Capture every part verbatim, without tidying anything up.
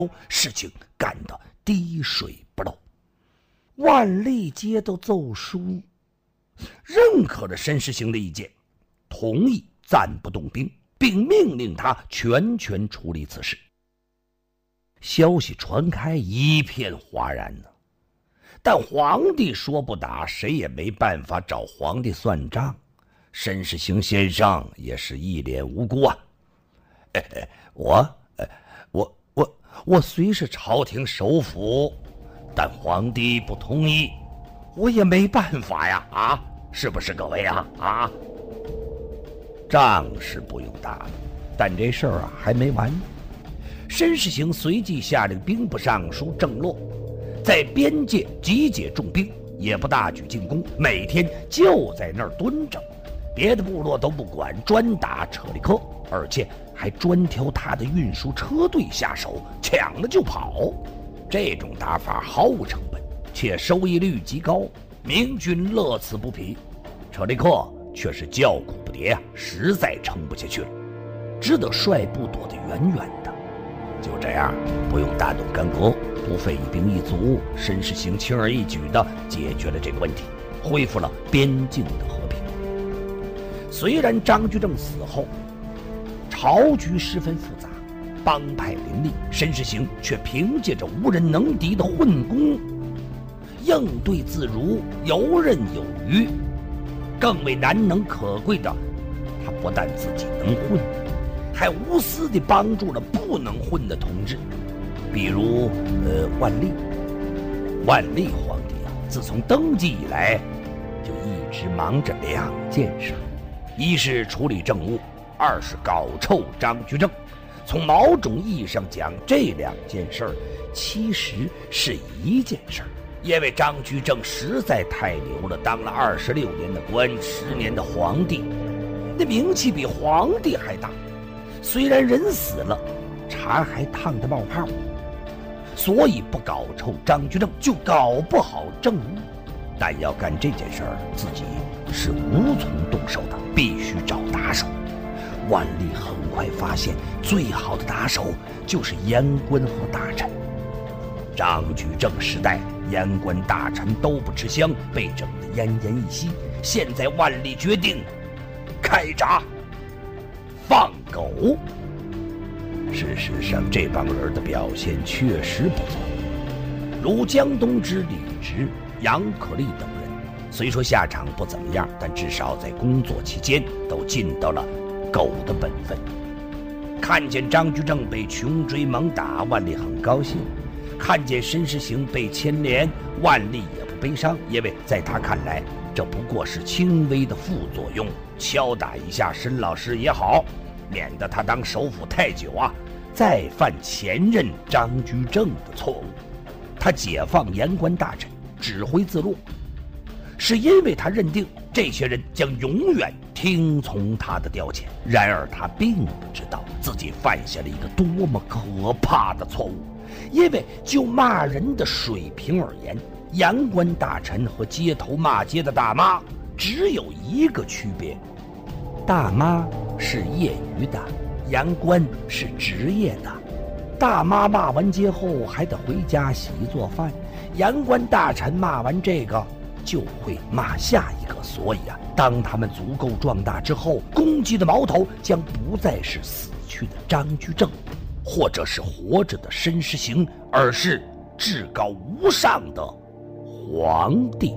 事情干得滴水不漏。万历接到奏书，认可了申时行的意见，同意暂不动兵，并命令他全权处理此事。消息传开，一片哗然呢。但皇帝说不打，谁也没办法找皇帝算账。申时行先生也是一脸无辜啊。哎哎，我，哎，我我我虽是朝廷首辅，但皇帝不同意，我也没办法呀！啊，是不是各位啊？啊，仗是不用打了，但这事儿啊还没完。申时行随即下令兵部尚书郑洛，在边界集结重兵，也不大举进攻，每天就在那儿蹲着，别的部落都不管，专打车里克，而且还专挑他的运输车队下手，抢了就跑。这种打法毫无成本，且收益率极高，明军乐此不疲。车里克却是叫苦不迭啊，实在撑不下去了，只得率部躲得远远的。就这样，不用大动干戈，不费一兵一卒，申时行轻而易举地解决了这个问题，恢复了边境的和平。虽然张居正死后，朝局十分复杂，帮派林立，申时行却凭借着无人能敌的混功，应对自如，游刃有余。更为难能可贵的，他不但自己能混，还无私地帮助了不能混的同志，比如呃万历。万历皇帝啊，自从登基以来，就一直忙着两件事，一是处理政务，二是搞臭张居正。从某种意义上讲，这两件事其实是一件事，因为张居正实在太牛了，当了二十六年的官，十年的皇帝，那名气比皇帝还大。虽然人死了，茶还烫得冒泡，所以不搞臭张居正就搞不好政务。但要干这件事儿，自己是无从动手的，必须找打手。万历很快发现，最好的打手就是言官和大臣。张居正时代，言官大臣都不吃香，被整得奄奄一息。现在万历决定开闸放狗。事实上，这帮人的表现确实不错，如江东之、李直、杨可立等人，虽说下场不怎么样，但至少在工作期间都尽到了狗的本分。看见张居正被穷追猛打，万历很高兴；看见申时行被牵连，万历也不悲伤，因为在他看来，这不过是轻微的副作用，敲打一下申老师也好，免得他当首辅太久啊，再犯前任张居正的错误。他解放言官大臣，指挥自若，是因为他认定这些人将永远听从他的调遣。然而他并不知道自己犯下了一个多么可怕的错误，因为就骂人的水平而言，言官大臣和街头骂街的大妈只有一个区别：大妈是业余的，言官是职业的。大妈骂完街后还得回家洗衣做饭，言官大臣骂完这个就会骂下一个。所以啊，当他们足够壮大之后，攻击的矛头将不再是死去的张居正，或者是活着的申时行，而是至高无上的皇帝。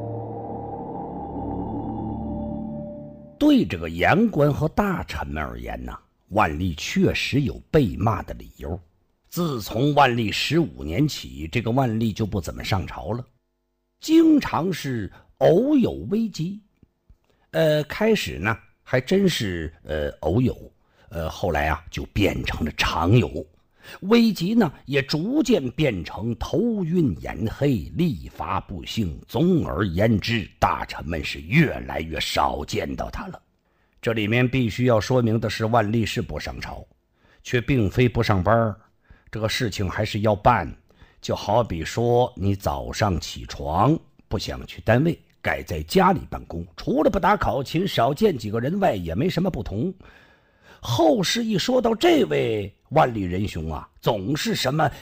对这个言官和大臣们而言呢，万历确实有被骂的理由。自从万历十五年起，这个万历就不怎么上朝了，经常是偶有危机。呃，开始呢还真是呃偶有，呃后来啊就变成了常有。危机呢也逐渐变成头晕眼黑、力乏不兴。总而言之，大臣们是越来越少见到他了。这里面必须要说明的是，万历是不上朝，却并非不上班。这个事情还是要办，就好比说你早上起床不想去单位，改在家里办公，除了不打考勤少见几个人外，也没什么不同。后世一说到这位万历仁兄啊，总是什么